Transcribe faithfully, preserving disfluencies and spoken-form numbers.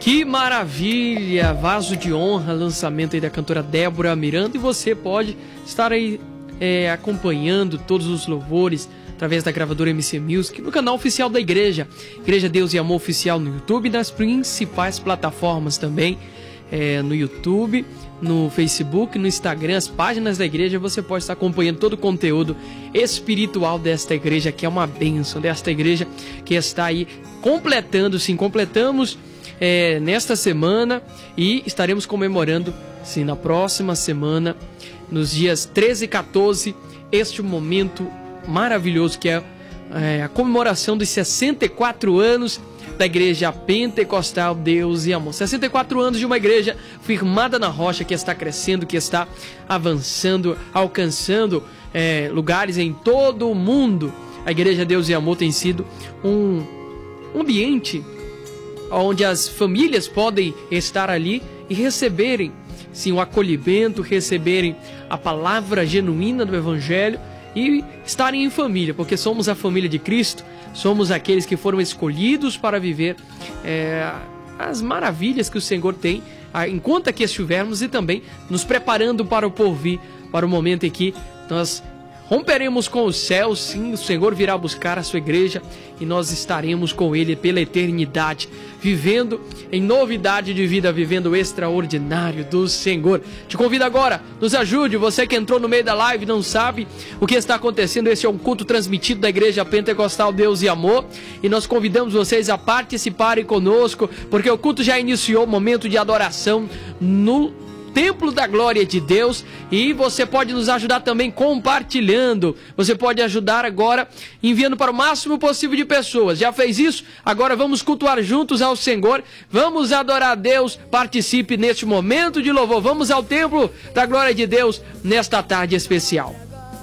Que maravilha! Vaso de Honra, lançamento aí da cantora Débora Miranda. E você pode estar aí é, acompanhando todos os louvores através da gravadora M C Music no canal oficial da igreja, Igreja Deus e Amor Oficial no YouTube e nas principais plataformas também, é, no YouTube, no Facebook, no Instagram, as páginas da igreja. Você pode estar acompanhando todo o conteúdo espiritual desta igreja, que é uma bênção, desta igreja que está aí completando, sim, completamos É, nesta semana e estaremos comemorando, sim, na próxima semana, nos dias treze e quatorze, este momento maravilhoso que é, é a comemoração dos sessenta e quatro anos da Igreja Pentecostal Deus e Amor. sessenta e quatro anos de uma igreja firmada na rocha, que está crescendo, que está avançando, alcançando é, lugares em todo o mundo. A Igreja Deus e Amor tem sido um ambiente onde as famílias podem estar ali e receberem, sim, o acolhimento, receberem a palavra genuína do Evangelho e estarem em família, porque somos a família de Cristo, somos aqueles que foram escolhidos para viver é, as maravilhas que o Senhor tem enquanto aqui estivermos, e também nos preparando para o porvir, para o momento em que nós romperemos com o céu. Sim, o Senhor virá buscar a sua igreja e nós estaremos com Ele pela eternidade, vivendo em novidade de vida, vivendo o extraordinário do Senhor. Te convido agora, nos ajude, você que entrou no meio da live e não sabe o que está acontecendo. Esse é um culto transmitido da Igreja Pentecostal Deus e Amor, e nós convidamos vocês a participarem conosco, porque o culto já iniciou, momento de adoração no Templo da Glória de Deus, e você pode nos ajudar também compartilhando. Você pode ajudar agora enviando para o máximo possível de pessoas. Já fez isso? Agora vamos cultuar juntos ao Senhor, vamos adorar a Deus. Participe neste momento de louvor. Vamos ao Templo da Glória de Deus nesta tarde especial.